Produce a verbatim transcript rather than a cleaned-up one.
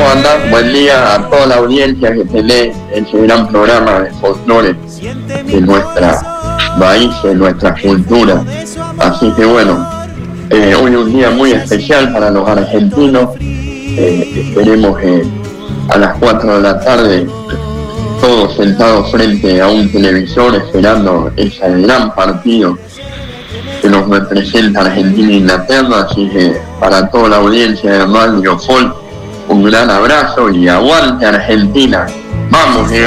¿cómo andás? Buen día a toda la audiencia que tenés ese gran programa de folclore de nuestra país, de nuestra cultura. Así que bueno, eh, hoy un día muy especial para los argentinos. Eh, esperemos que a las cuatro de la tarde todos sentados frente a un televisor esperando ese gran partido que nos representa Argentina e Inglaterra. Así que para toda la audiencia de Radio Folk, un gran abrazo y aguante Argentina. Vamos,